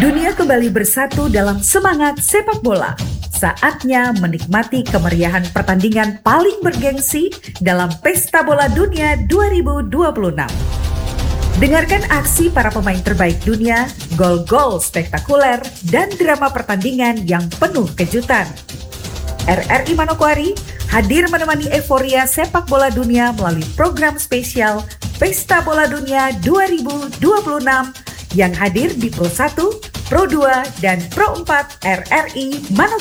Dunia kembali bersatu dalam semangat sepak bola. Saatnya menikmati kemeriahan pertandingan paling bergengsi dalam Pesta Bola Dunia 2026. Dengarkan aksi para pemain terbaik dunia, gol-gol spektakuler, dan drama pertandingan yang penuh kejutan. RRI Manokwari hadir menemani euforia sepak bola dunia melalui program spesial Pesta Bola Dunia 2026 yang hadir di Pro 1, Pro 2, dan Pro 4 RRI Manokwari.